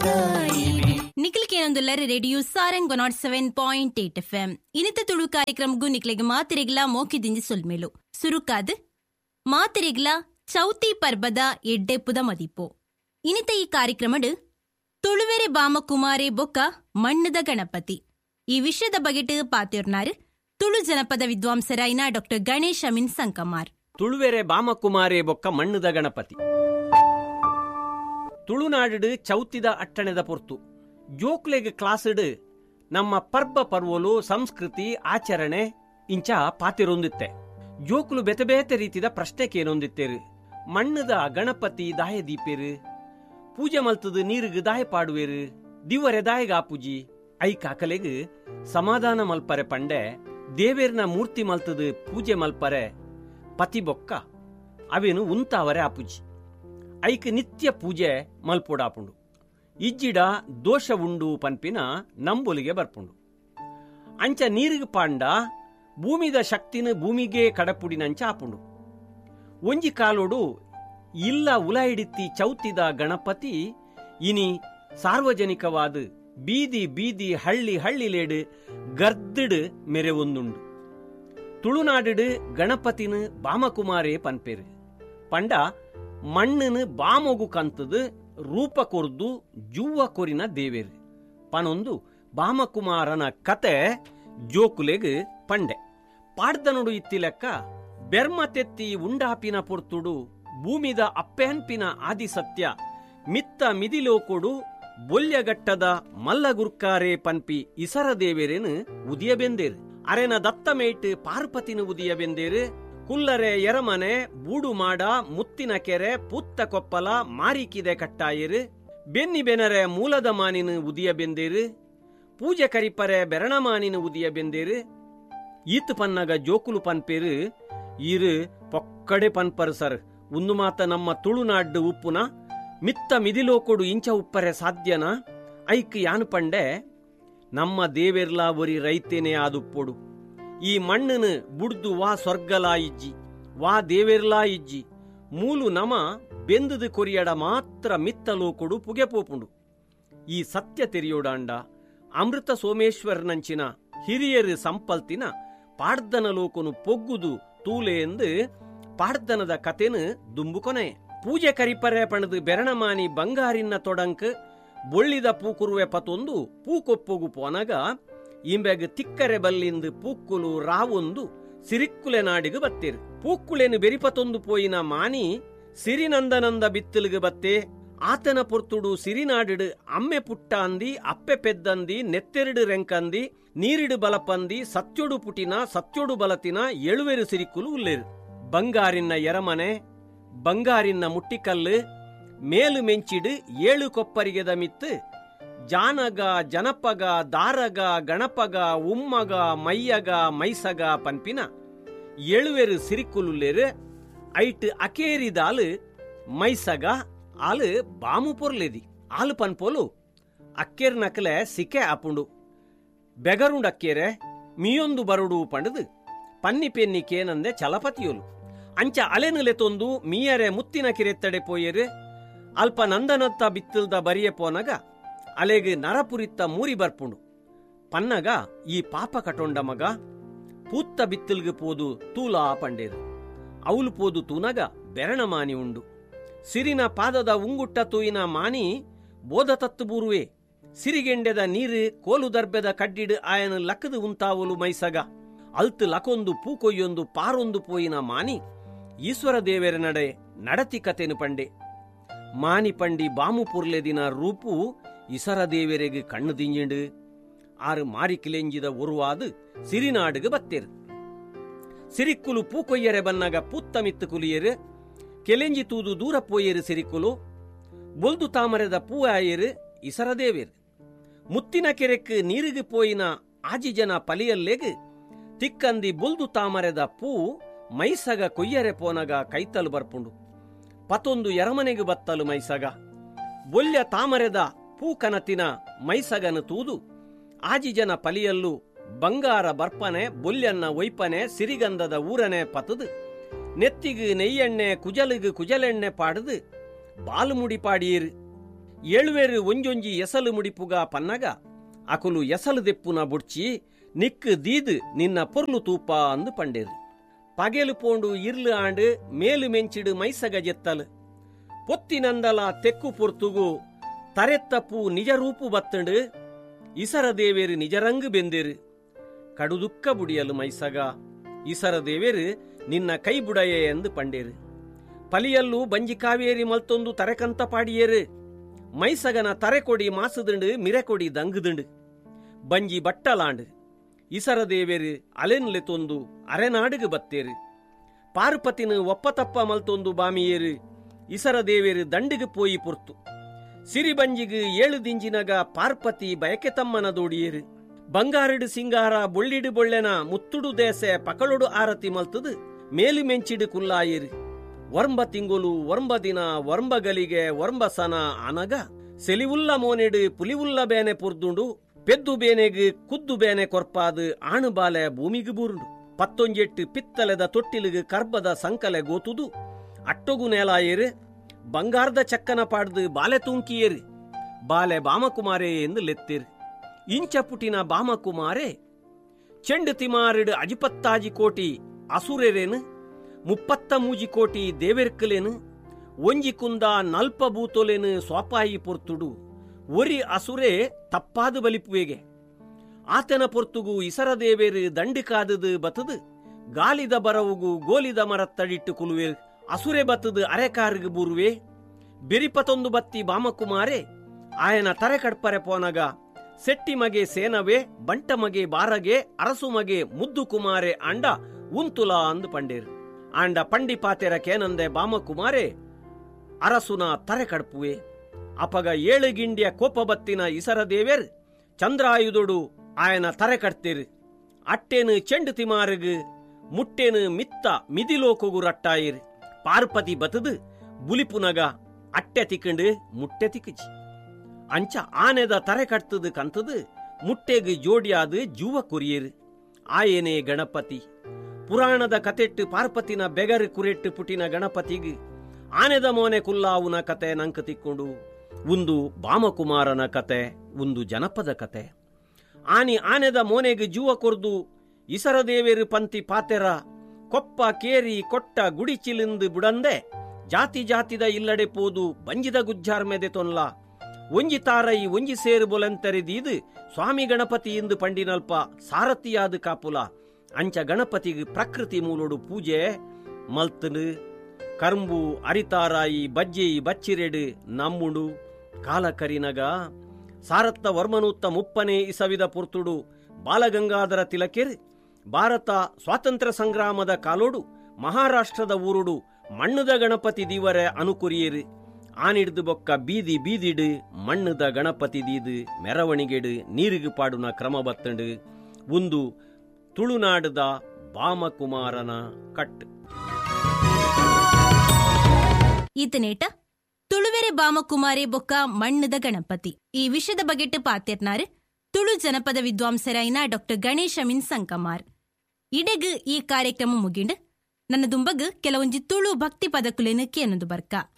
ನಿಖಿಲ್ಕೇನೊಂದುಲ್ಲರ radio Sarang 107.8 FM ಇನಿತ ತುಳು ಕಾರ್ಯಕ್ರಮಗೂ ನಿಕ್ಲೆಗೆ ಮಾತಿರೆಗ್ಲ ಮೋಕಿದಿಂಜಿ ಸೊಲ್ಮೇಲು ಸುರುಕಾದ್ ಮಾತಿರೆಗ್ಲ ಚೌತಿ ಪರ್ಬದ ಎಡ್ಡೆಪ್ಪುದ ಮದಿಪು ಇನಿತ ಈ ಕಾರ್ಯಕ್ರಮಡ್ ತುಳುವೆರೆ ಬಾಮಕುಮಾರೆ ಬೊಕ್ಕ ಮಣ್ಣದ ಗಣಪತಿ ಈ ವಿಷಯದ ಬಗೆಟ್ ಪಾತಿರ್ನಾರ್ ತುಳು ಜನಪದ ವಿದ್ವಾಂಸರಾಯಿನ ಡಾಕ್ಟರ್ ಗಣೇಶ್ ಅಮೀನ್ ಸಂಕಮಾರ್. ತುಳುವೆರೆ ಬಾಮಕುಮಾರೆ ಬೊಕ್ಕ ಮಣ್ಣದ ಗಣಪತಿ ತುಳುನಾಡು ಚೌತಿದ ಅಟ್ಟಣೆದ ಪೊರ್ತು ಜೋಕ್ಲೆಗ್ ಕ್ಲಾಸ್ಡ್ ನಮ್ಮ ಪರ್ಬ ಪರ್ವೋಲು ಸಂಸ್ಕೃತಿ ಆಚರಣೆ ಇಂಚ ಪಾತಿರೊಂದಿತ್ತೆ. ಜೋಕ್ಲು ಬೇತೆ ಬೇತೆ ರೀತಿದ ಪ್ರಶ್ನೆಕೇನೊಂದಿತ್ತೇರು. ಮಣ್ಣದ ಗಣಪತಿ ದಾಯ ದೀಪೇರು, ಪೂಜೆ ಮಲ್ತದ ನೀರಿಗ್ ದಾಯ ಪಾಡುವೇರು, ದಿವರೆ ದಾಯಗ ಪೂಜಿ ಐ ಕಾಕಲೆಗ್ ಸಮಾಧಾನ ಮಲ್ಪರೆ ಪಂಡೆ ದೇವೇರ್ನ ಮೂರ್ತಿ ಮಲ್ತದ ಪೂಜೆ ಮಲ್ಪರೆ ಪತಿ ಬೊಕ್ಕ ಅವೇನು ಉಂತಾವರೆ ಆಪುಜಿ ಐಕ್ ನಿತ್ಯ ಪೂಜೆ ಮಲ್ಪೋಡಾಪುಂಡು. ಇಜ್ಜಿಡ ದೋಷ ಉಂಡು ಪನ್ಪಿನ ನಂಬೊಲಿಗೆ ಬರ್ಪುಂಡು. ಅಂಚ ನೀರಿಗ್ ಪಾಂಡ ಭೂಮಿದ ಶಕ್ತಿನ ಭೂಮಿಗೆ ಕಡಪುಡಿನಂಚ ಆಪುಂಡು. ಒಂಜಿ ಕಾಲೋಡು ಇಲ್ಲ ಉಲಾಯಿಡಿತ್ತಿ ಚೌತಿದ ಗಣಪತಿ ಇನಿ ಸಾರ್ವಜನಿಕವಾದ ಬೀದಿ ಬೀದಿ ಹಳ್ಳಿ ಹಳ್ಳಿಲೇಡು ಗರ್ದಿಡ್ ಮೆರೆ ಒಂದುಂಡು. ತುಳುನಾಡು ಗಣಪತಿನ ಬಾಮಕುಮಾರೇ ಪನ್ಪೇರು ಪಂಡ ಮಣ್ಣನ ಬಾಮೊಗು ಕಂತದ ರೂಪ ಕೊರ್ದು ಜೂವ ಕೊರಿನ ದೇವೇರು ಪನೊಂದು ಬಾಮಕುಮಾರನ ಕತೆ ಜೋಕುಲೆಗ್ ಪಂಡೆ ಪಾಡ್ದನುಡು ಇತ್ತಿಲೆಕ್ಕ ಬೆರ್ಮತೆತ್ತಿ ಉಂಡಾಪಿನ ಪೊರ್ತುಡು ಭೂಮಿದ ಅಪ್ಪೆನ್ಪಿನ ಆದಿಸತ್ಯ ಮಿತ್ತ ಮಿದಿಲೋಕೊಡು ಬೊಲ್ಯಗಟ್ಟದ ಮಲ್ಲಗುರ್ಕಾರೆ ಪನ್ಪಿ ಇಸರ ದೇವೇರೇನು ಉದಿಯಬೆಂದೇರು. ಅರೆನ ದತ್ತಮೇಟ್ ಪಾರ್ಪತಿನ ಉದಿಯಬೆಂದೇರು. ಕುಲ್ಲರೆ ಎರಮನೆ ಬೂಡು ಮಾಡ ಮುತ್ತಿನ ಕೆರೆ ಪುತ್ತ ಕೊಪ್ಪಲ ಮಾರಿಕಿದೆ ಕಟ್ಟಾಯರು ಬೆನ್ನಿ ಬೆನರೆ ಮೂಲದ ಮಾನಿನ ಉದಿಯ ಬೆಂದೇರು. ಪೂಜೆ ಕರಿಪರೆ ಬೆರಣ ಮಾನಿನ ಉದಿಯ ಬೆಂದೇರು. ಈತ್ ಪನ್ನಗ ಜೋಕುಲು ಪನ್ಪೇರು ಈರು ಪೊಕ್ಕಡೆ ಪನ್ಪರ್ ಸರ್. ಒಂದು ಮಾತ ನಮ್ಮ ತುಳುನಾಡು ಉಪ್ಪುನ ಮಿತ್ತ ಮಿದಿಲೋಕೊಡು ಇಂಚ ಉಪ್ಪರೆ ಸಾಧ್ಯನ ಐಕ್ ಯಾನು ಪಂಡೆ ನಮ್ಮ ದೇವೆರ್ಲಾ ಒರಿ ರೈತೇನೆ ಆದುಪ್ಪೊಡು. ಈ ಮಣ್ಣನ ಬುಡ್ದು ವಾ ಸ್ವರ್ಗಲಾ ಇಜ್ಜಿ ವಾ ದೇವೆರ್ಲಾ ಇಜ್ಜಿ ಮೂಲು ನಮ ಬೆಂದದ ಕೊರಿಯಡ ಮಾತ್ರ ಮಿತ್ತಲೋಕೊಡು ಪುಗೆ ಪೋಪುಂಡು. ಈ ಸತ್ಯ ತೆರಿಯೋಡಾಂಡ ಅಮೃತ ಸೋಮೇಶ್ವರನಂಚಿನ ಹಿರಿಯರು ಸಂಪಲ್ತಿನ ಪಾಡ್ದನ ಲೋಕನು ಪೊಗ್ಗುದು ತೂಲೆ ಎಂದು ಪಾಡ್ದನದ ಕತೆನು ದುಂಬು ಕೊನೆ. ಪೂಜೆ ಕರಿಪರೆ ಪಣದು ಬೆರಣಮಾನಿ ಬಂಗಾರಿನ ತೊಡಂಕ್ ಬೊಳ್ಳಿದ ಪೂಕುರುವೆ ಪತೊಂದು ಪೂಕೊಪ್ಪೊಗು ಪೋನಗ ಇಂಬೆಗ್ ತಿಕ್ಕರೆ ಬಲ್ಲಿಂದು ಪೂಕ್ಕುಲು ರಾವೊಂದು ಸಿರಿಕ್ಕುಲೆ ನಾಡಿಗೆ ಬತ್ತೇರು. ಪೂಕ್ಕುಳೆನು ಬೆರಿಪತೊಂದು ಪೋಯಿನ ಮಾನಿ ಸಿರಿನಂದನಂದ ಬಿತ್ತಲ್ಗೆ ಬತ್ತೆ. ಆತನ ಪೊರ್ತುಡು ಸಿರಿನಾಡಿಡು ಅಮ್ಮೆ ಪುಟ್ಟ ಅಂದಿ ಅಪ್ಪೆ ಪೆದ್ದಂದಿ ನೆತ್ತೆರಡು ರೆಂಕಂದಿ ನೀರಿಡು ಬಲಪಂದಿ ಸತ್ಯೊಡು ಪುಟಿನ ಸತ್ಯೊಡು ಬಲತಿನ ಎಳುವೆರು ಸಿರಿಕ್ಕುಲು ಉಲ್ಲೇರು. ಬಂಗಾರಿನ ಎರಮನೆ ಬಂಗಾರಿನ ಮುಟ್ಟಿಕಲ್ಲು ಮೇಲು ಮೆಂಚಿಡು ಏಳು ಕೊಪ್ಪರಿಗೆದ ಮಿತ್ತು ಜಾನಗ ಜನಪಗ ದಾರಗ ಗಣಪಗ ಉಮ್ಮಗ ಮಯ್ಯಗ ಮೈಸಗ ಪನ್ಪಿನ ಎಳುವೆರು ಸಿರಿಕ್ಕುಲುಲ್ಲೇರು. ಐಟ್ ಅಕೇರಿದಾಲು ಮೈಸಗ ಆಲು ಬಾಮು ಪೊರ್ಲೆದಿ ಆಲು ಪನ್ಪೋಲು ಅಕ್ಕೇರ್ ನಕಲೆ ಸಿಕೆ ಆಪುಂಡು. ಬೆಗರುಂಡು ಅಕ್ಕೇರೆ ಮಿಯೊಂದು ಬರುಡು ಪಂಡದು ಪನ್ನಿ ಪೆನ್ನಿ ಕೇನಂದೆ ಚಲಪತಿಯೋಲು. ಅಂಚ ಅಲೆನುಲೆ ತೊಂದು ಮೀಯರೆ ಮುತ್ತಿನ ಕಿರೆತ್ತಡೆ ಪೋಯರು. ಅಲ್ಪ ನಂದನತ್ತ ಬಿತ್ತಲ್ದ ಬರಿಯೆ ಪೋನಗ ಅಲೆಗ್ ನರಪುರಿತ್ತ ಮೂರಿ ಬರ್ಪುಂಡು. ಪನ್ನಗ ಈ ಪಾಪ ಕಟೊಂಡ ಮಗ ಪೂತ್ತ ಬಿತ್ತಲ್ಗೆ ಪೋದು ತೂಲಾ ಪಂಡೇರು. ಅವಳು ಪೋದು ತೂನಗ ಬೆರಣ ಮಾನಿ ಉಂಡು. ಸಿರಿನ ಪಾದದ ಉಂಗುಟ್ಟ ತೂಯಿನ ಮಾನಿ ಬೋಧ ತತ್ತು ಬೂರುವೆ. ಸಿರಿಗೆಂಡೆದ ನೀರು ಕೋಲು ದರ್ಬೆದ ಕಡ್ಡಿಡು ಆಯನ ಲಕ್ಕದು ಉಂತಾವಲು ಮೈಸಗ ಅಲ್ತು ಲಕೊಂದು ಪೂಕೊಯ್ಯೊಂದು ಪಾರೊಂದು ಪೋಯಿನ ಮಾನಿ ಈಶ್ವರ ದೇವರ ನಡೆ ನಡತಿ ಕತೆನು ಪಂಡೆ. ಮಾನಿ ಪಂಡಿ ಬಾಮು ಪುರ್ಲೆ ದಿನ ರೂಪು ಇಸರ ದೇವರೆಗೆ ಕಣ್ಣು ದಿಂಜಿಂಡು ಆರು ಮಾರಿ ಕಿಲೆಂಜಿದ ಒರುವಾದು ಸಿರಿನಾಡುಗೆ ಬತ್ತೇರು. ಸಿರಿಕ್ಕುಲು ಪೂಕೊಯ್ಯರೆ ಬನ್ನಗ ಪುತ್ತ ಮಿತ್ತು ಕುಲಿಯರು ಕೆಲೆಂಜಿ ತೂದು ದೂರ ಪೋಯರು. ಸಿರಿಕ್ಕುಲು ಬೊಲ್ದು ತಾಮರೆದ ಪೂ ಆಯರು ಇಸರ ದೇವೇರು. ಮುತ್ತಿನ ಕೆರೆಕ್ ನೀರಿಗೆ ಪೋಯಿನ ಆಜಿಜನ ಪಲಿಯಲ್ಲೆಗ್ ತಿಕ್ಕಂದಿ ಬೊಲ್ದು ತಾಮರೆದ ಪೂ ಮೈಸಗ ಕೊಯ್ಯರೆ ಪೋನಗ ಕೈತಲು ಬರ್ಪುಂಡು. ಪತೊಂದು ಎರಮನೆಗೆ ಬತ್ತಲು ಮೈಸಗ ಬೊಲ್ಯ ತಾಮರೆದ ಪೂಕನತಿನ ಮೈಸಗನ ತೂದು ಆಜಿಜನ ಪಲಿಯಲ್ಲು ಬಂಗಾರ ಬರ್ಪನೆ ಬೊಲ್ಯನ್ನ ಒಯ್ಪನೆ ಸಿರಿಗಂಧದ ಊರನೆ ಪತದು ನೆತ್ತಿಗು ನೆಯ್ಯೆಣ್ಣೆ ಕುಜಲಿಗು ಕುಜಲೆಣ್ಣೆ ಪಾಡದು ಬಾಲು ಮುಡಿ ಪಾಡಿಯರು. ಏಳುವೇರು ಒಂಜೊಂಜಿ ಎಸಲು ಮುಡಿಪುಗ ಪನ್ನಗ ಅಕುಲು ಎಸಲು ದೆಪ್ಪುನ ಬುಡ್ಚಿ ನಿಕ್ಕು ದೀದು ನಿನ್ನ ಪೊರ್ಲು ತೂಪ ಅಂದು ಪಂಡೇರು. ಪಗೆಲು ಪೋಂಡು ಇರ್ಲು ಆಂಡು ಮೇಲು ಮೆಂಚಿಡು ಮೈಸಗ ಜೆತ್ತಲು ಪೊತ್ತಿನಂದಲ ತೆಕ್ಕು ಪೊರ್ತುಗು ತರೆತ್ತಪ್ಪು ನಿಜ ರೂಪು ಬತ್ತಂಡು ಇಸರ ದೇವೇರು ನಿಜರಂಗು ಬೆಂದೇರು. ಕಡುದುಕ್ಕ ಬುಡಿಯಲು ಮೈಸಗ ಇಸರ ದೇವೇರು ನಿನ್ನ ಕೈ ಬುಡಯೇ ಎಂದು ಪಂಡೇರು. ಪಲಿಯಲ್ಲೂ ಬಂಜಿ ಕಾವೇರಿ ಮಲ್ತೊಂದು ತರೆಕಂತ ಪಾಡಿಯೇರು. ಮೈಸಗನ ತರೆಕೊಡಿ ಮಾಸುದುಂಡು ಮಿರೆಕೊಡಿ ದಂಗುದುಂಡು ಬಂಜಿ ಬಟ್ಟಲಾಂಡು ಇಸರ ದೇವೇರು ಅಲೆನ್ಲೆ ತೊಂದು ಅರೆನಾಡುಗು ಬತ್ತೇರು. ಪಾರ್ಪತಿನ ಒಪ್ಪತಪ್ಪ ಮಲ್ತೊಂದು ಬಾಮಿಯೇರು ಇಸರ ದೇವೇರು ದಂಡಿಗು ಪೋಯಿ ಪುರ್ತು. ಸಿರಿಬಂಜಿಗು 7 ದಿಂಜಿನಗ ಪಾರ್ಪತಿ ಬಯಕೆ ತಮ್ಮನ ದೋಡಿಯೇರು. ಬಂಗಾರಡು ಸಿಂಗಾರ ಬೊಳ್ಳಿಡು ಬೊಳ್ಳೆನ ಮುತ್ತುಡು ದೇಸೆ ಪಕಳುಡು ಆರತಿ ಮಲ್ತದು ಮೇಲು ಮೆಂಚಿಡು ಕುಲ್ಲಾಯೇರು. ವರ್ಂಬ ತಿಂಗುಲು ವರ್ಂಬ ದಿನ ವರ್ಂಬ ಗಲಿಗೆ ವರ್ಂಬ ಸನ ಅನಗ ಸೆಲಿವುಲ್ಲ ಮೋನೆಡು ಪುಲಿವುಲ್ಲ ಬೇನೆ ಪುರ್ದುಂಡು ಪೆದ್ದು ಬೇನೆಗು ಕುದ್ದು ಬೇನೆ ಕೊರ್ಪಾದು ಆಣು ಬಾಲೆ ಭೂಮಿಗು ಬೂರುಂಡು. 18 ಪಿತ್ತಲೆದ ತೊಟ್ಟಿಲಿಗು ಕರ್ಬದ ಸಂಕಲೆ ಗೋತುದು ಅಟ್ಟೊಗು ನೇಲಾಯೇರು. ಬಂಗಾರದ ಚಕ್ಕನ ಪಾಡ್ದು ಬಾಲೆ ತುಂಕಿಯೇರು. ಬಾಲೆ ಬಾಮಕುಮಾರೇ ಎಂದು ಲೆತ್ತೇರು. ಇಂಚ ಪುಟಿನ ಬಾಮಕುಮಾರೇ ಚೆಂಡು ತಿಮಾರಿಡು ಅಜಿಪತ್ತಾಜಿ ಕೋಟಿ ಅಸುರೆರೇನು 33 ಕೋಟಿ ದೇವೆರ್ಕಲೇನು ಒಂಜಿ ಕುಂದ ನಲ್ಪ ಬೂತೊಲೆನು ಸ್ವಾಪಾಯಿ ಪೊರ್ತುಡು ಒರಿ ಅಸುರೆ ತಪ್ಪಾದು ಬಲಿಪುವೆಗೆ. ಆತನ ಪೊರ್ತುಗು ಇಸರ ದೇವೇರು ದಂಡಿ ಕಾದದು ಬತದು ಗಾಲಿದ ಬರವುಗು ಗೋಲಿದ ಮರತ್ತಡಿಟ್ಟು ಕುಲುವೆ ಅಸುರೆ ಬತ್ತದು ಅರೆಕಾರ್ಗು ಬೂರುವೆ. ಬೆರಿಪತೊಂದು ಬತ್ತಿ ಬಾಮಕುಮಾರೆ ಆಯನ ತರೆ ಕಡ್ಪರೆ ಪೋನಗ ಸೆಟ್ಟಿ ಮಗೆ ಸೇನವೇ ಬಂಟ ಮಗೆ ಬಾರಗೆ ಅರಸು ಮಗೆ ಮುದ್ದು ಕುಮಾರೆ ಅಂಡ ಉಂತುಲ ಅಂದು ಪಂಡೇರು. ಆಂಡ ಪಂಡಿ ಪಾತೆರ ಕೇನಂದೆ ಬಾಮಕುಮಾರೆ ಅರಸುನ ತರೆ ಕಡ್ಪುವೆ. ಅಪಗ 7 ಗಿಂಡಿಯ ಕೋಪ ಬತ್ತಿನ ಇಸರ ದೇವೇರ್ ಚಂದ್ರಾಯುಧೊಡು ಆಯನ ತರೆ ಕಡ್ತೇರು. ಅಟ್ಟೇನು ಚೆಂಡು ತಿಮಾರುಗು ಮುಟ್ಟೇನು ಮಿತ್ತ ಮಿದಿಲೋಕೊಗು ರಟ್ಟಾಯಿರು. ಪಾರ್ಪತಿ ಬತದು ಬುಲಿಪುನಗ ಅಟ್ಟೆ ತಿಕ್ಕಂಡು ಮುಟ್ಟೆ ತಿಕ್ಕಚಿ ಅಂಚ ಆನೆದ ತರೆ ಕಟ್ತದು ಕಂತದು ಮುಟ್ಟೆಗು ಜೋಡಿಯಾದು ಜೂವ ಕೊರಿಯೇರು. ಆಯೇನೇ ಗಣಪತಿ. ಪುರಾಣದ ಕತೆಟ್ಟು ಪಾರ್ಪತಿನ ಬೆಗರು ಕುರೆಟ್ಟು ಪುಟಿನ ಗಣಪತಿಗು ಆನೆದ ಮೋನೆ ಕುಲ್ಲಾವುನ ಕತೆ ನಂಕ ತಿಕ್ಕೊಂಡು ಒಂದು ಬಾಮಕುಮಾರನ ಕತೆ ಒಂದು ಜನಪದ ಕತೆ. ಆನೆದ ಮೋನೆಗೆ ಜೂವ ಕೊರ್ದು ಇಸರ ದೇವೇರು ಪಂತಿ ಪಾತೆರ ಕೊಪ್ಪ ಕೇರಿ ಕೊಟ್ಟ ಗುಡಿಚಿಲಿಂದು ಬುಡಂದೆ ಜಾತಿ ಜಾತಿದ ಇಲ್ಲಡೆ ಪೋದು ಬಂಜಿದ ಗುಜ್ಜಾರ್ ಮೆದೆ ತೊನ್ಲ ಒಂಜಿ ತಾರೈ ಒಂಜಿ ಸೇರು ಬೊಲೆಂತರಿದೀದು ಸ್ವಾಮಿ ಗಣಪತಿ ಇಂದು ಪಂಡಿನಲ್ಪ ಸಾರಥಿಯಾದ ಕಾಪುಲ. ಅಂಚ ಗಣಪತಿಗೆ ಪ್ರಕೃತಿ ಮೂಲೋಡು ಪೂಜೆ ಮಲ್ತನು ಕರ್ಂಬು ಅರಿತಾರಾಯಿ ಬಜ್ಜಿ ಬಚ್ಚಿರೆಡು ನಮ್ಮುಡು ಕಾಲಕರಿನಗ ಸಾರತ್ತ ವರ್ಮನೂತ್ತ 30ನೇ ಇಸವಿದ ಪುರ್ತುಡು ಬಾಲಗಂಗಾಧರ ತಿಲಕೇರ್ ಭಾರತ ಸ್ವಾತಂತ್ರ್ಯ ಸಂಗ್ರಾಮದ ಕಾಲೋಡು ಮಹಾರಾಷ್ಟ್ರದ ಊರುಡು ಮಣ್ಣುದ ಗಣಪತಿ ದೀವರೆ ಅನುಕುರಿಯೇರು. ಆನಿಡ್ದು ಬೊಕ್ಕ ಬೀದಿ ಬೀದಿಡು ಮಣ್ಣುದ ಗಣಪತಿ ದೀದು ಮೆರವಣಿಗೆಡು ನೀರಿಗು ಪಾಡುನ ಕ್ರಮ ಬತ್ತಂಡು ಒಂದು ತುಳುನಾಡದ ಬಾಮಕುಮಾರನ ಕಟ್. ಈತನೇಟ ತುಳುವೆರೆ ಬಾಮಕುಮಾರಿ ಬೊಕ್ಕ ಮಣ್ಣದ ಗಣಪತಿ ಈ ವಿಷಯದ ಬಗೆಟ್ಟು ಪಾತೆರ್ನಾರು ತುಳು ಜನಪದ ವಿದ್ವಾಂಸರಾಯಿನ ಡಾಕ್ಟರ್ ಗಣೇಶ ಮಿನ್ ಸಂಕಮಾರ್. ಇಡೆಗ್ ಈ ಕಾರ್ಯಕ್ರಮ ಮುಗಿಂಡು ನನ್ನ ದುಂಬಗ್ ಕೆಲವೊಂಜಿ ತುಳು ಭಕ್ತಿ ಪದಕುಲೆನು ಕೇನೊಂದು ಬರ್ಕ.